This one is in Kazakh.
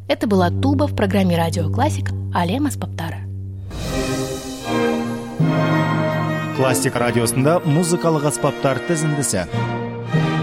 Это была туба в программе «Радио Классик» «Әлем аспаптары». Классик радиосында музыкалык аспаптар тізіндісі.